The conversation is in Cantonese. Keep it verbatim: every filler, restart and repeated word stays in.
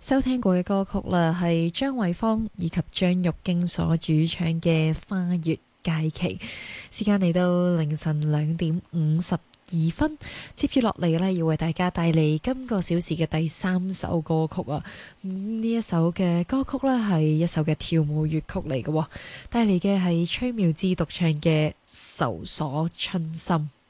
收聽過嘅歌曲啦，係張惠芳以及張玉京所主唱嘅《花月佳期》。時間嚟到凌晨兩點五十二分，接住落嚟呢，要為大家帶嚟今個小時嘅第三首歌曲啊！咁、嗯、呢一首嘅歌曲呢，係一首嘅跳舞粵曲嚟嘅，帶嚟嘅係崔妙芝獨唱嘅《愁鎖春心》。